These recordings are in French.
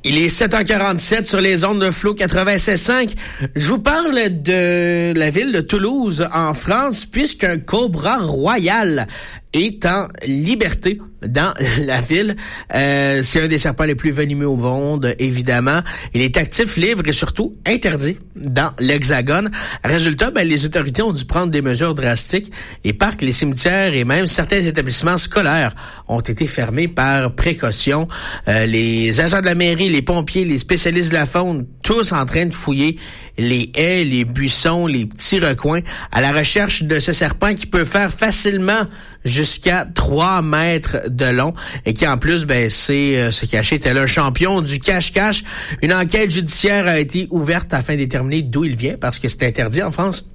Il est 7h47 sur les ondes de Flow 96.5. Je vous parle de la ville de Toulouse, en France, puisqu'un cobra royal est en liberté dans la ville. C'est un des serpents les plus venimeux au monde, évidemment. Il est actif, libre et surtout interdit dans l'Hexagone. Résultat, les autorités ont dû prendre des mesures drastiques. Les parcs, les cimetières et même certains établissements scolaires ont été fermés par précaution. Les agents de la mairie, les pompiers, les spécialistes de la faune, tous en train de fouiller les haies, les buissons, les petits recoins à la recherche de ce serpent qui peut faire facilement jusqu'à 3 mètres de long et qui en plus sait se cacher tel un champion du cache-cache. Une enquête judiciaire a été ouverte afin de déterminer d'où il vient parce que c'est interdit en France.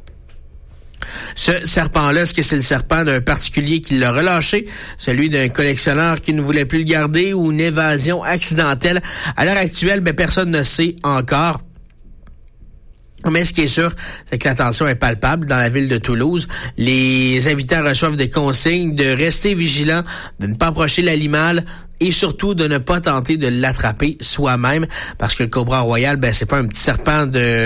Ce serpent-là, est-ce que c'est le serpent d'un particulier qui l'a relâché, celui d'un collectionneur qui ne voulait plus le garder ou une évasion accidentelle? À l'heure actuelle, personne ne sait encore. Mais ce qui est sûr, c'est que l'attention est palpable dans la ville de Toulouse. Les habitants reçoivent des consignes de rester vigilants, de ne pas approcher l'animal et surtout de ne pas tenter de l'attraper soi-même parce que le cobra royal, c'est pas un petit serpent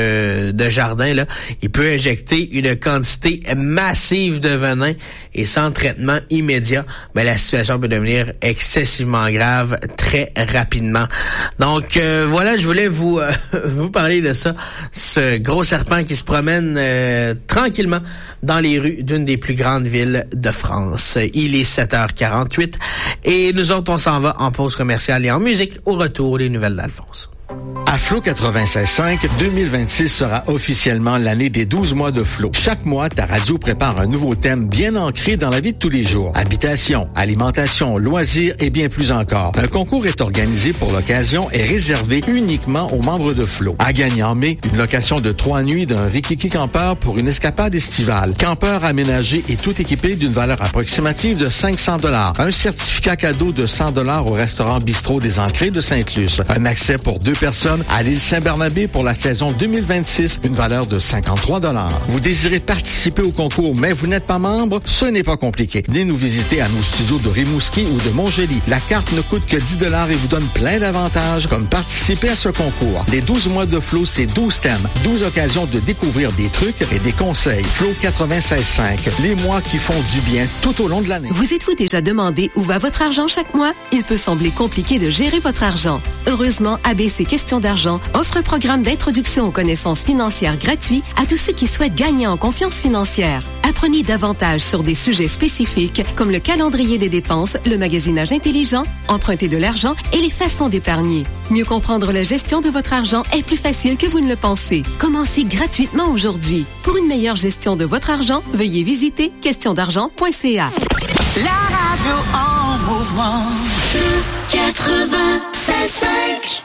de jardin, là. Il peut injecter une quantité massive de venin et sans traitement immédiat, la situation peut devenir excessivement grave très rapidement. Donc voilà, je voulais vous parler de ça, ce gros serpent qui se promène tranquillement dans les rues d'une des plus grandes villes de France. Il est 7h48 et nous autres, on s'en va en pause commerciale et en musique. Au retour, les nouvelles d'Alphonse. À Flow 96.5, 2026 sera officiellement l'année des 12 mois de Flow. Chaque mois, ta radio prépare un nouveau thème bien ancré dans la vie de tous les jours. Habitation, alimentation, loisirs et bien plus encore. Un concours est organisé pour l'occasion et réservé uniquement aux membres de Flow. À gagner en mai, une location de 3 nuits d'un Rikiki campeur pour une escapade estivale. Campeur aménagé et tout équipé d'une valeur approximative de 500 $. Un certificat cadeau de 100 $ au restaurant Bistrot des Ancrés de Sainte-Luce. Un accès pour 2 personnes à l'île Saint-Barnabé pour la saison 2026, une valeur de 53 $. Vous désirez participer au concours, mais vous n'êtes pas membre? Ce n'est pas compliqué. Venez nous visiter à nos studios de Rimouski ou de Montjoly. La carte ne coûte que 10 $ et vous donne plein d'avantages, comme participer à ce concours. Les 12 mois de Flow, c'est 12 thèmes, 12 occasions de découvrir des trucs et des conseils. Flow 96.5, les mois qui font du bien tout au long de l'année. Vous êtes-vous déjà demandé où va votre argent chaque mois? Il peut sembler compliqué de gérer votre argent. Heureusement, ABC Questions d'argent offre un programme d'introduction aux connaissances financières gratuit à tous ceux qui souhaitent gagner en confiance financière. Apprenez davantage sur des sujets spécifiques comme le calendrier des dépenses, le magasinage intelligent, emprunter de l'argent et les façons d'épargner. Mieux comprendre la gestion de votre argent est plus facile que vous ne le pensez. Commencez gratuitement aujourd'hui. Pour une meilleure gestion de votre argent, veuillez visiter questiondargent.ca. La radio en mouvement. 96.5